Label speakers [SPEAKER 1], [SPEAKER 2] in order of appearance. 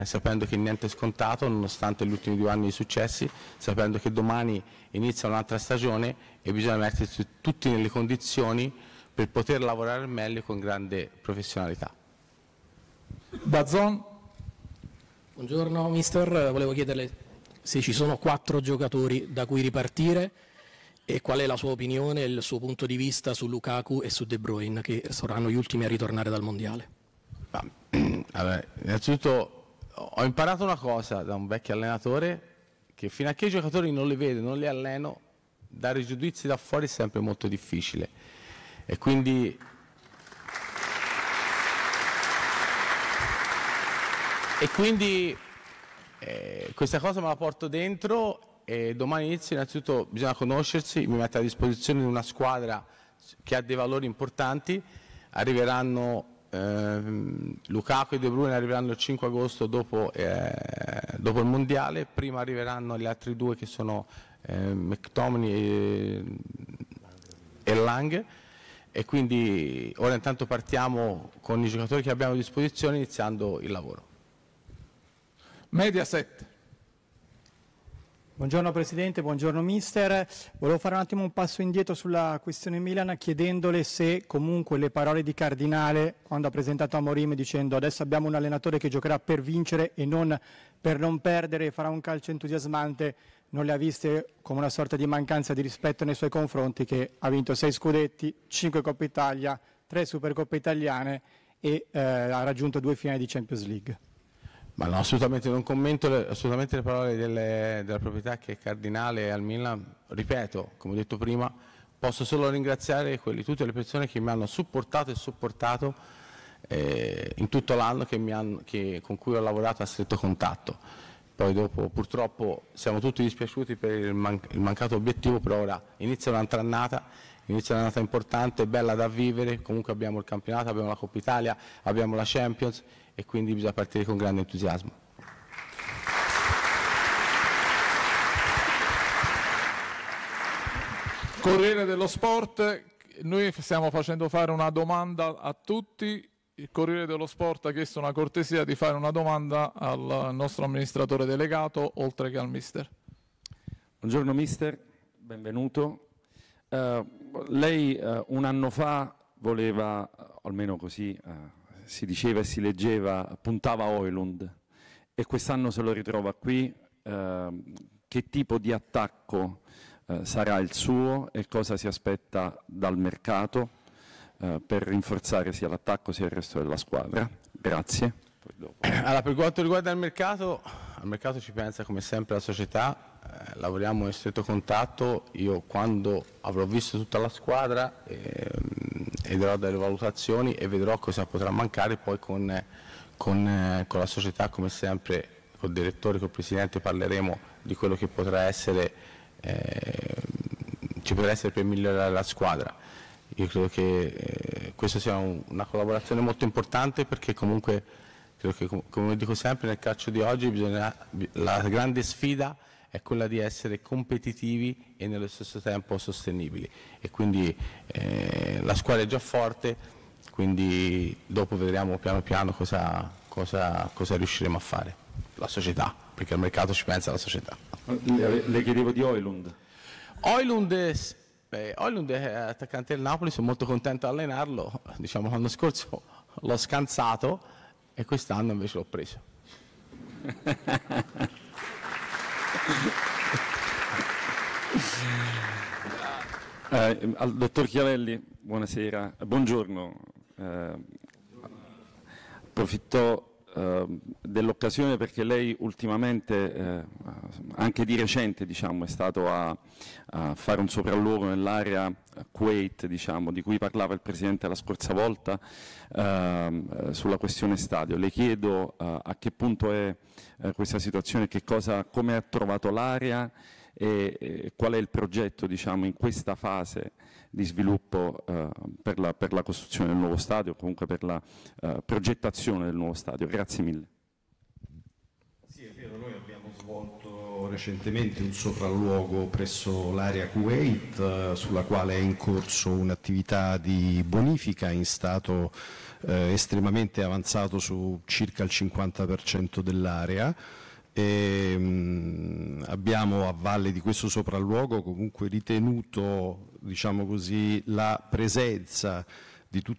[SPEAKER 1] sapendo che niente è scontato, nonostante gli ultimi 2 anni di successi, sapendo che domani inizia un'altra stagione e bisogna mettersi tutti nelle condizioni per poter lavorare al meglio con grande professionalità.
[SPEAKER 2] Dazzon.
[SPEAKER 3] Buongiorno mister, volevo chiederle se ci sono 4 giocatori da cui ripartire e qual è la sua opinione e il suo punto di vista su Lukaku e su De Bruyne, che saranno gli ultimi a ritornare dal Mondiale.
[SPEAKER 1] Allora, innanzitutto ho imparato una cosa da un vecchio allenatore, che fino a che i giocatori non li vedo, non li alleno, dare giudizi da fuori è sempre molto difficile. E quindi questa cosa me la porto dentro e domani inizio. Innanzitutto bisogna conoscersi, mi metto a disposizione di una squadra che ha dei valori importanti. Arriveranno Lukaku e De Bruyne arriveranno il 5 agosto dopo il Mondiale, prima arriveranno gli altri 2 che sono McTominay e Lang, e quindi ora intanto partiamo con i giocatori che abbiamo a disposizione iniziando il lavoro.
[SPEAKER 2] Mediaset.
[SPEAKER 4] Buongiorno Presidente, buongiorno Mister. Volevo fare un attimo un passo indietro sulla questione Milan, chiedendole se comunque le parole di Cardinale quando ha presentato Amorim dicendo adesso abbiamo un allenatore che giocherà per vincere e non per non perdere e farà un calcio entusiasmante, non le ha viste come una sorta di mancanza di rispetto nei suoi confronti, che ha vinto 6 scudetti, 5 Coppa Italia, 3 Supercoppe italiane e ha raggiunto 2 finali di Champions League.
[SPEAKER 1] Ma no, assolutamente non commento assolutamente le parole della proprietà che è Cardinale al Milan. Ripeto, come ho detto prima, posso solo ringraziare tutte le persone che mi hanno supportato e sopportato in tutto l'anno, con cui ho lavorato a stretto contatto. Poi dopo purtroppo siamo tutti dispiaciuti per il mancato obiettivo, però ora inizia un'altra annata importante, bella da vivere. Comunque abbiamo il campionato, abbiamo la Coppa Italia, abbiamo la Champions e quindi bisogna partire con grande entusiasmo.
[SPEAKER 2] Corriere dello Sport, noi stiamo facendo fare una domanda a tutti. Il Corriere dello Sport ha chiesto una cortesia di fare una domanda al nostro amministratore delegato, oltre che al mister.
[SPEAKER 5] Buongiorno mister, benvenuto. Lei un anno fa voleva, almeno così si diceva e si leggeva, puntava a Højlund, e quest'anno se lo ritrova qui. Che tipo di attacco sarà il suo e cosa si aspetta dal mercato per rinforzare sia l'attacco sia il resto della squadra? Grazie.
[SPEAKER 1] Allora, per quanto riguarda il mercato, al mercato ci pensa come sempre la società, lavoriamo in stretto contatto. Io quando avrò visto tutta la squadra e darò delle valutazioni e vedrò cosa potrà mancare, poi con la società come sempre, col direttore, col presidente parleremo di quello che potrà essere, ci potrà essere per migliorare la squadra. Io credo che questa sia una collaborazione molto importante, perché comunque credo che, come dico sempre, nel calcio di oggi la grande sfida è quella di essere competitivi e nello stesso tempo sostenibili, e quindi la squadra è già forte, quindi dopo vedremo piano piano cosa riusciremo a fare, la società, perché al mercato ci pensa la società.
[SPEAKER 5] Le chiedevo di Højlund.
[SPEAKER 1] Højlund è attaccante del Napoli, sono molto contento di allenarlo. Diciamo, l'anno scorso l'ho scansato e quest'anno invece l'ho preso.
[SPEAKER 5] Al dottor Chiavelli, buonasera, buongiorno. Approfitto dell'occasione perché lei ultimamente, anche di recente, diciamo, è stato a fare un sopralluogo nell'area Kuwait, diciamo, di cui parlava il Presidente la scorsa volta, sulla questione stadio. Le chiedo a che punto è questa situazione, come ha trovato l'area e qual è il progetto, diciamo, in questa fase di sviluppo per la costruzione del nuovo stadio, comunque per la progettazione del nuovo stadio. Grazie mille.
[SPEAKER 6] Sì, è vero, noi abbiamo svolto recentemente un sopralluogo presso l'area Kuwait, sulla quale è in corso un'attività di bonifica in stato estremamente avanzato su circa il 50% dell'area. Abbiamo a valle di questo sopralluogo comunque ritenuto, diciamo così, la presenza di tutti